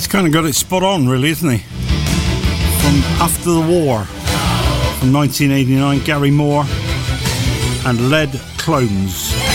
He's kind of got it spot on, really, isn't he? From After the War, from 1989, Gary Moore and Lead Clones.